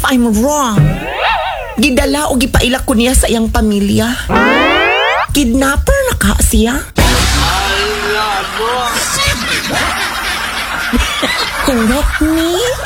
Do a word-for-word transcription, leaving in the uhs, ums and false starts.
I'm wrong? Gidala o gipaila ko niya sa iyang pamilya. Kidnapper na ka siya. Correct me